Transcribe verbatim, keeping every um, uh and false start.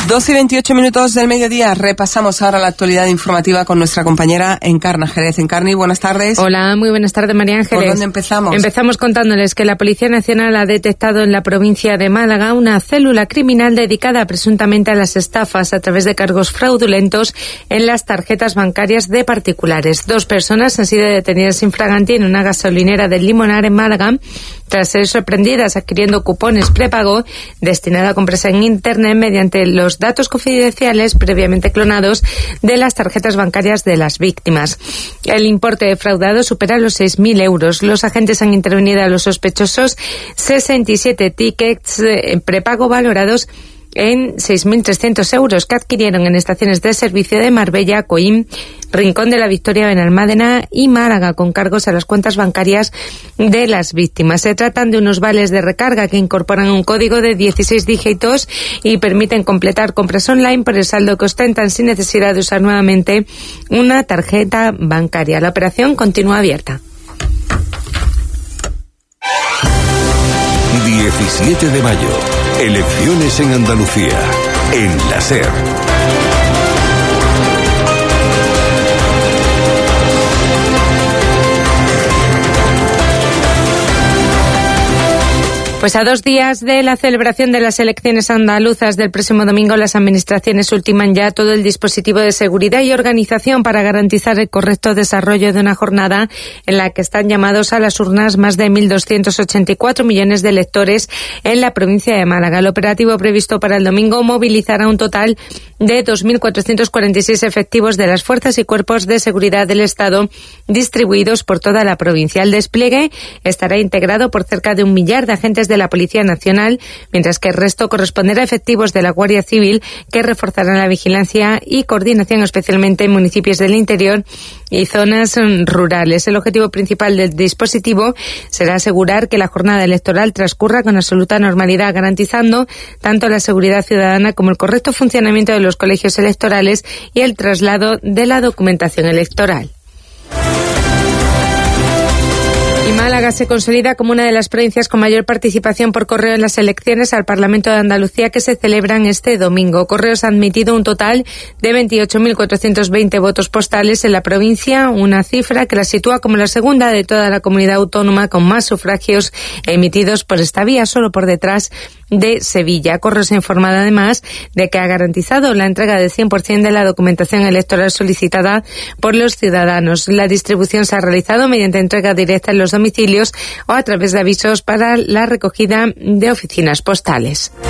doce y veintiocho minutos del mediodía. Repasamos ahora la actualidad informativa con nuestra compañera Encarna Jerez. Encarni, buenas tardes. Hola, muy buenas tardes, María Ángeles. ¿Por dónde empezamos? Empezamos contándoles que la Policía Nacional ha detectado en la provincia de Málaga una célula criminal dedicada presuntamente a las estafas a través de cargos fraudulentos en las tarjetas bancarias de particulares. Dos personas han sido detenidas infraganti en una gasolinera del Limonar en Málaga tras ser sorprendidas adquiriendo cupones prepago destinados a compras en Internet mediante los datos confidenciales previamente clonados de las tarjetas bancarias de las víctimas. El importe defraudado supera los seis mil euros. Los agentes han intervenido a los sospechosos sesenta y siete tickets eh, prepago valorados en seis mil trescientos euros que adquirieron en estaciones de servicio de Marbella, Coín, Rincón de la Victoria, Benalmádena y Málaga, con cargos a las cuentas bancarias de las víctimas. Se tratan de unos vales de recarga que incorporan un código de dieciséis dígitos y permiten completar compras online por el saldo que ostentan sin necesidad de usar nuevamente una tarjeta bancaria. La operación continúa abierta. diecisiete de mayo. Elecciones en Andalucía. En la SER. Pues a dos días de la celebración de las elecciones andaluzas del próximo domingo, las administraciones ultiman ya todo el dispositivo de seguridad y organización para garantizar el correcto desarrollo de una jornada en la que están llamados a las urnas más de mil doscientos ochenta y cuatro millones de electores en la provincia de Málaga. El operativo previsto para el domingo movilizará un total de dos mil cuatrocientos cuarenta y seis efectivos de las fuerzas y cuerpos de seguridad del Estado distribuidos por toda la provincia. El despliegue estará integrado por cerca de un millar de agentes de la Policía Nacional, mientras que el resto corresponderá a efectivos de la Guardia Civil que reforzarán la vigilancia y coordinación especialmente en municipios del interior y zonas rurales. El objetivo principal del dispositivo será asegurar que la jornada electoral transcurra con absoluta normalidad, garantizando tanto la seguridad ciudadana como el correcto funcionamiento de los colegios electorales y el traslado de la documentación electoral. Y Málaga se consolida como una de las provincias con mayor participación por correo en las elecciones al Parlamento de Andalucía que se celebran este domingo. Correos ha admitido un total de veintiocho mil cuatrocientos veinte votos postales en la provincia, una cifra que la sitúa como la segunda de toda la comunidad autónoma con más sufragios emitidos por esta vía, solo por detrás de Sevilla. Correos ha informado además de que ha garantizado la entrega del cien por ciento de la documentación electoral solicitada por los ciudadanos. La distribución se ha realizado mediante entrega directa en los domicilios o a través de avisos para la recogida de oficinas postales.